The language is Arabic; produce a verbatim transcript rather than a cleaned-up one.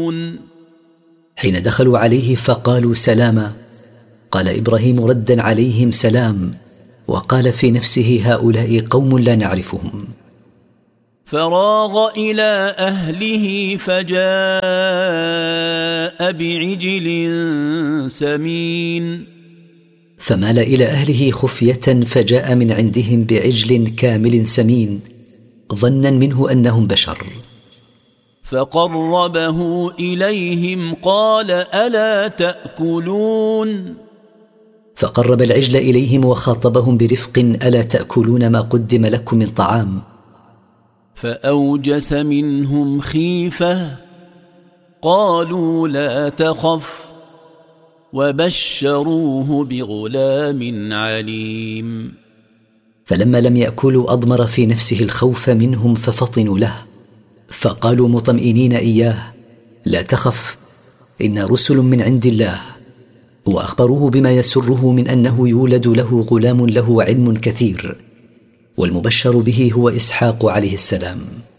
تأكلون. حين دخلوا عليه فقالوا سلاما، قال إبراهيم ردا عليهم سلام، وقال في نفسه هؤلاء قوم لا نعرفهم. فراغ إلى أهله فجاء بعجل سمين. فمال إلى أهله خفية فجاء من عندهم بعجل كامل سمين، ظنا منه أنهم بشر. فقربه إليهم قال ألا تأكلون. فقرب العجل إليهم وخاطبهم برفق، ألا تأكلون ما قدم لكم من طعام؟ فأوجس منهم خيفة قالوا لا تخف وبشروه بغلام عليم. فلما لم يأكلوا أضمر في نفسه الخوف منهم ففطنوا له، فقالوا مطمئنين إياه لا تخف إن رسل من عند الله، وأخبروه بما يسره من أنه يولد له غلام له علم كثير، والمبشر به هو إسحاق عليه السلام.